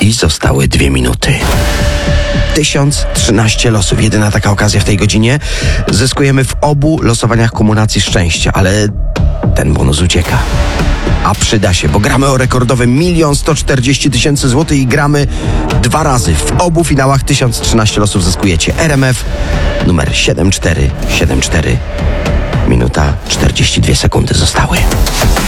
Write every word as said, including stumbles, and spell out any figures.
I zostały dwie minuty. tysiąc trzynaście losów. Jedyna taka okazja w tej godzinie. Zyskujemy w obu losowaniach kumulacji szczęścia, ale ten bonus ucieka. A przyda się, bo gramy o rekordowe milion sto czterdzieści tysięcy złotych i gramy dwa razy. W obu finałach tysiąc trzynaście losów zyskujecie. R M F numer siedem cztery siedem cztery. Minuta czterdzieści dwie sekundy zostały.